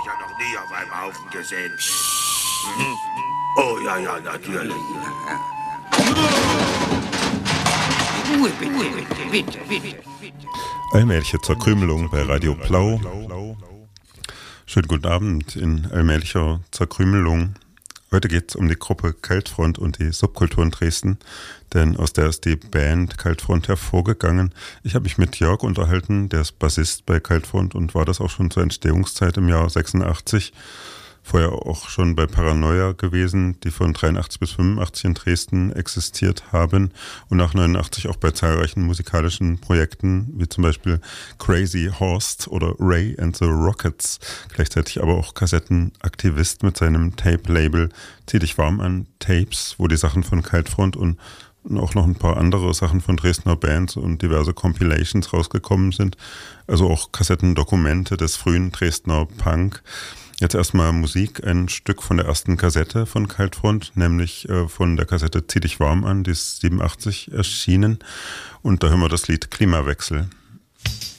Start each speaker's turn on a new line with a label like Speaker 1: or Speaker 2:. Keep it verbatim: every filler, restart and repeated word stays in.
Speaker 1: ja noch nie auf einem Haufen gesehen. Mhm. Oh ja, ja, natürlich.
Speaker 2: Ruhe, bitte, bitte, bitte.
Speaker 3: Allmähliche Zerkrümelung bei Radio Blau. Schönen guten Abend in allmählicher Zerkrümelung. Heute geht es um die Gruppe Kaltfront und die Subkultur in Dresden, denn aus der ist die Band Kaltfront hervorgegangen. Ich habe mich mit Jörg unterhalten, der ist Bassist bei Kaltfront und war das auch schon zur Entstehungszeit im Jahr sechsundachtzig. Vorher auch schon bei Paranoia gewesen, die von dreiundachtzig bis fünfundachtzig in Dresden existiert haben und nach neunundachtzig auch bei zahlreichen musikalischen Projekten, wie zum Beispiel Crazy Horst oder Ray and the Rockets, gleichzeitig aber auch Kassettenaktivist mit seinem Tape-Label Zieh dich warm an Tapes, wo die Sachen von Kaltfront und auch noch ein paar andere Sachen von Dresdner Bands und diverse Compilations rausgekommen sind, also auch Kassettendokumente des frühen Dresdner Punk. Jetzt erstmal Musik, ein Stück von der ersten Kassette von Kaltfront, nämlich äh, von der Kassette Zieh dich warm an, die ist siebenundachtzig erschienen und da hören wir das Lied Klimawechsel.